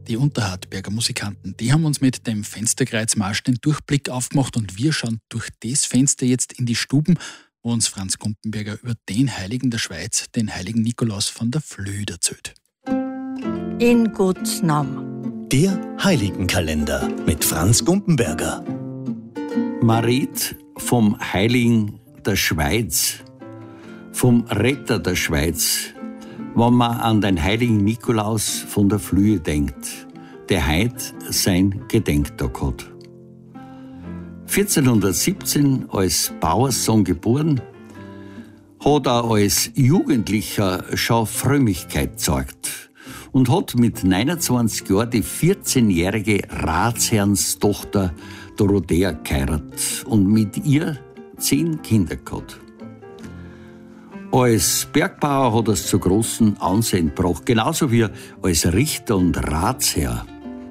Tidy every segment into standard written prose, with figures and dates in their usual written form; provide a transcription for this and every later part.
Die Unterhartberger Musikanten, die haben uns mit dem Fensterkreuzmarsch den Durchblick aufgemacht und wir schauen durch das Fenster jetzt in die Stuben, wo uns Franz Gumpenberger über den Heiligen der Schweiz, den heiligen Nikolaus von der Flöh erzählt. In Gottes Namen. Der Heiligenkalender mit Franz Gumpenberger. Man redet vom Heiligen der Schweiz, vom Retter der Schweiz, wenn man an den heiligen Nikolaus von der Flöh denkt, der heut sein Gedenktag hat. 1417 als Bauerssohn geboren, hat er als Jugendlicher schon Frömmigkeit gezeigt und hat mit 29 Jahren die 14-jährige Ratsherrnstochter Dorothea geheiratet und mit ihr 10 Kinder gehabt. Als Bergbauer hat er es zu großem Ansehen gebracht, genauso wie als Richter und Ratsherr.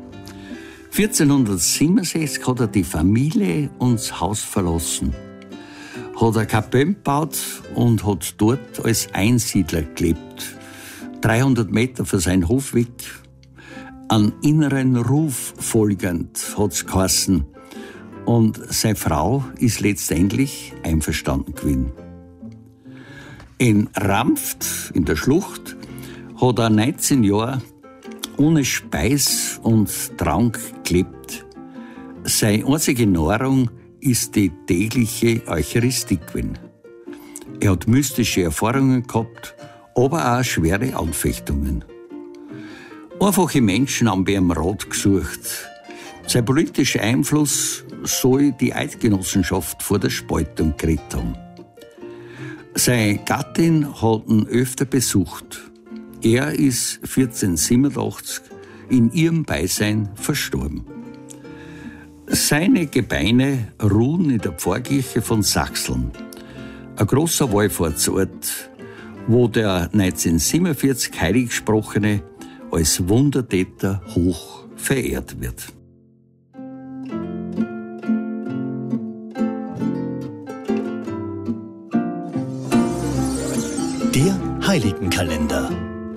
1467 hat er die Familie und das Haus verlassen, hat eine Kapelle gebaut und hat dort als Einsiedler gelebt. 300 Meter von seinem Hof weg. An inneren Ruf folgend hat's geheißen. Und seine Frau ist letztendlich einverstanden gewesen. In Rampft, in der Schlucht, hat er 19 Jahre ohne Speis und Trank gelebt. Seine einzige Nahrung ist die tägliche Eucharistie gewesen. Er hat mystische Erfahrungen gehabt, aber auch schwere Anfechtungen. Einfache Menschen haben bei ihm Rat gesucht. Sein politischer Einfluss soll die Eidgenossenschaft vor der Spaltung gerettet haben. Seine Gattin hat ihn öfter besucht. Er ist 1487 in ihrem Beisein verstorben. Seine Gebeine ruhen in der Pfarrkirche von Sachseln, ein großer Wallfahrtsort, wo der 1947 Heiliggesprochene als Wundertäter hoch verehrt wird. Der Heiligenkalender.